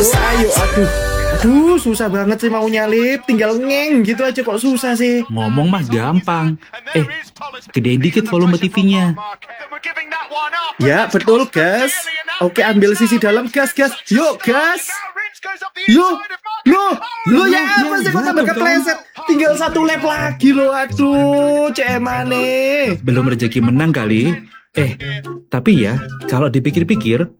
ayo. Aduh, susah banget sih mau nyalip. Tinggal ngeng gitu aja kok susah sih. Ngomong mah gampang. Gedein dikit volume TV-nya. Ya, betul, gas. Oke, ambil sisi dalam, gas. Yuk, gas. Yuk, lo ya apa sih kok sampai kepleset? Tinggal 1 lap lagi lo, aduh, cemane. Belum rezeki menang kali. Tapi ya, kalau dipikir-pikir,